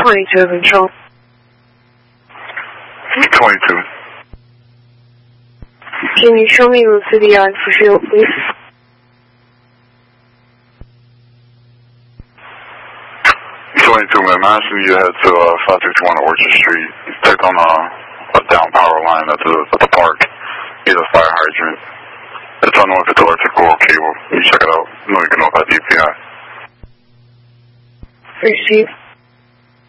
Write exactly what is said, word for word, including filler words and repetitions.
twenty-two control. twenty-two. Can you show me Lucidion for fuel, please? twenty-two, man. I'm asking you to head to uh, five sixty-one Orchard Street. Take on uh, a down power line at the, at the park. Need a fire hydrant. I don't know if it's electrical or cable. You check it out. No, you can know about D P I. Receive.